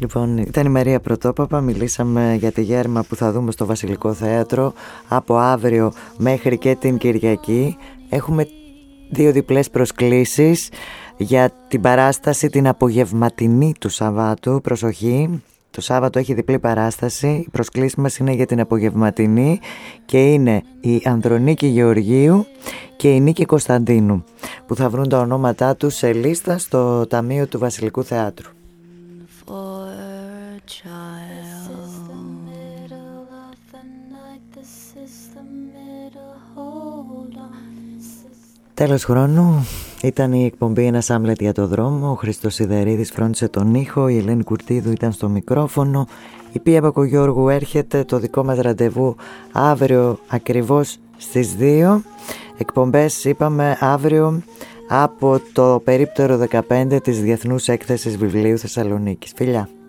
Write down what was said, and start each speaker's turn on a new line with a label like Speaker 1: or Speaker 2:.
Speaker 1: Λοιπόν, ήταν η Μαρία Πρωτόπαπα. Μιλήσαμε για τη Γέρμα που θα δούμε στο Βασιλικό Θέατρο από αύριο μέχρι και την Κυριακή. Έχουμε 2 διπλές προσκλήσεις για την παράσταση την απογευματινή του Σαββάτου. Προσοχή, το Σάββατο έχει διπλή παράσταση. Οι προσκλήσεις μας είναι για την απογευματινή και είναι η Ανδρονίκη Γεωργίου και η Νίκη Κωνσταντίνου, που θα βρουν τα ονόματά τους σε λίστα στο Ταμείο του Βασιλικού Θεάτρου. Τέλος χρόνου. Ήταν η εκπομπή «Ένας Άμλετ για το δρόμο». Ο Χριστός Σιδερίδης φρόντισε τον ήχο, η Ελένη Κουρτίδου ήταν στο μικρόφωνο. Η Πία Πακογιώργου έρχεται. Το δικό μας ραντεβού αύριο ακριβώς στις 2. Εκπομπές είπαμε αύριο από το περίπτερο 15 της Διεθνούς Έκθεσης Βιβλίου Θεσσαλονίκης. Φιλιά!